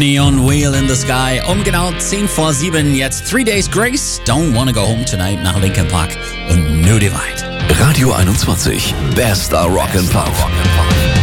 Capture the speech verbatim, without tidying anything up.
Neon Wheel in the Sky. Um genau zehn vor sieben. Jetzt Three Days Grace. Don't Wanna Go Home Tonight nach Linkin Park und New Divide. Radio einundzwanzig. Bester Rock'n'Pop.